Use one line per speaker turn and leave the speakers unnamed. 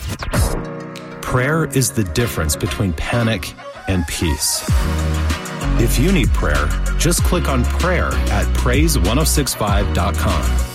Prayer is the difference between panic and peace. If you need prayer, just click on prayer at praise1065.com.